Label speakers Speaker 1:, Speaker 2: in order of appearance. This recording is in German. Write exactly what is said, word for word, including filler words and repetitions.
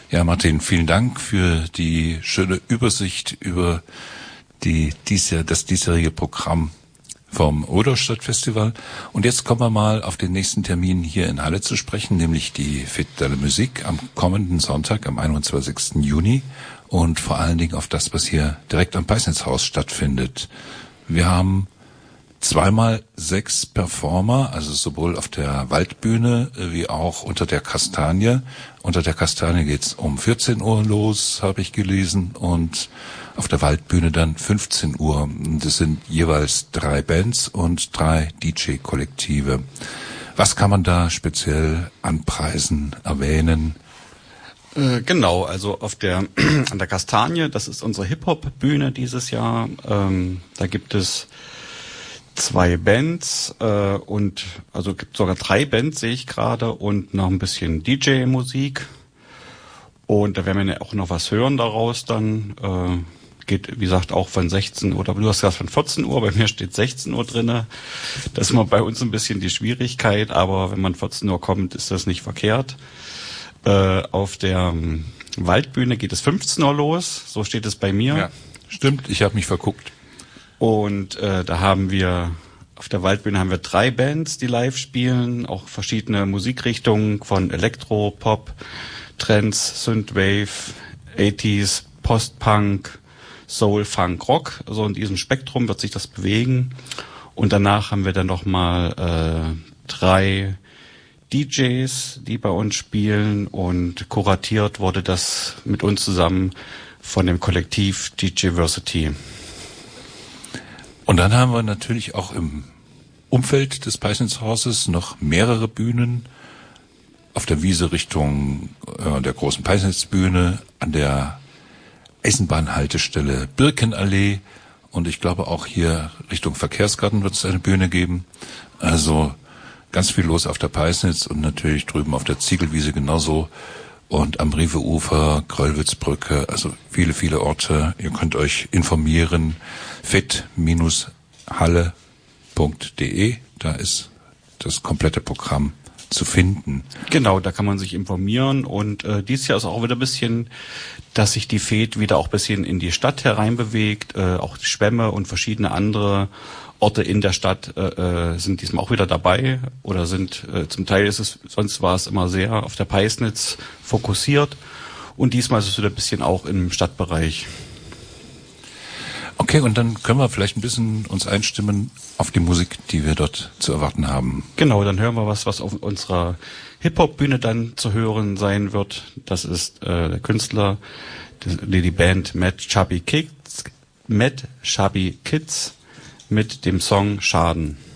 Speaker 1: Ja, Martin, vielen Dank für die schöne Übersicht über die, dies, das diesjährige Programm vom Oderstadt Festival. Und jetzt kommen wir mal auf den nächsten Termin hier in Halle zu sprechen, nämlich die Fête de la Musique am kommenden Sonntag, am einundzwanzigsten Juni. Und vor allen Dingen auf das, was hier direkt am Peisnitzhaus stattfindet. Wir haben zweimal sechs Performer, also sowohl auf der Waldbühne wie auch unter der Kastanie. Unter der Kastanie geht's um vierzehn Uhr los, habe ich gelesen, und auf der Waldbühne dann fünfzehn Uhr. Das sind jeweils drei Bands und drei D J-Kollektive. Was kann man da speziell anpreisen, erwähnen?
Speaker 2: Äh, genau, also auf der an der Kastanie, das ist unsere Hip-Hop-Bühne dieses Jahr. Ähm, da gibt es zwei Bands äh, und also gibt sogar drei Bands, sehe ich gerade, und noch ein bisschen D J-Musik. Und da werden wir auch noch was hören daraus dann. Äh, geht, wie gesagt, auch von sechzehn Uhr, oder du hast gesagt von vierzehn Uhr, bei mir steht sechzehn Uhr drinne. Das ist mal bei uns ein bisschen die Schwierigkeit, aber wenn man vierzehn Uhr kommt, ist das nicht verkehrt. Äh, auf der ähm, Waldbühne geht es fünfzehn Uhr los, so steht es bei mir.
Speaker 1: Ja, stimmt, ich habe mich verguckt.
Speaker 2: Und äh, da haben wir, auf der Waldbühne haben wir drei Bands, die live spielen, auch verschiedene Musikrichtungen von Elektro, Pop, Trance, Synthwave, achtziger, Post-Punk, Soul, Funk, Rock. So in diesem Spektrum wird sich das bewegen. Und danach haben wir dann nochmal äh, drei D Js, die bei uns spielen, und kuratiert wurde das mit uns zusammen von dem Kollektiv D J-Versity.
Speaker 1: Und dann haben wir natürlich auch im Umfeld des Peisnitzhauses noch mehrere Bühnen. Auf der Wiese Richtung äh, der großen Peisnitzbühne, an der Eisenbahnhaltestelle Birkenallee, und ich glaube auch hier Richtung Verkehrsgarten wird es eine Bühne geben. Also ganz viel los auf der Peisnitz und natürlich drüben auf der Ziegelwiese genauso. Und am Brieveufer, Gröllwitzbrücke, also viele, viele Orte. Ihr könnt euch informieren. fett Halle punkt de, da ist das komplette Programm zu finden.
Speaker 2: Genau, da kann man sich informieren, und äh, dieses Jahr ist auch wieder ein bisschen, dass sich die Fête wieder auch ein bisschen in die Stadt hereinbewegt. Äh, auch die Schwämme und verschiedene andere Orte in der Stadt äh, sind diesmal auch wieder dabei, oder sind äh, zum Teil ist es, sonst war es immer sehr auf der Peisnitz fokussiert, und diesmal ist es wieder ein bisschen auch im Stadtbereich.
Speaker 1: Okay, und dann können wir vielleicht ein bisschen uns einstimmen auf die Musik, die wir dort zu erwarten haben.
Speaker 2: Genau, dann hören wir was, was auf unserer Hip-Hop-Bühne dann zu hören sein wird. Das ist äh, der Künstler, die, die Band Mad Chubby Kids, Mad Chubby Kids mit dem Song Schaden.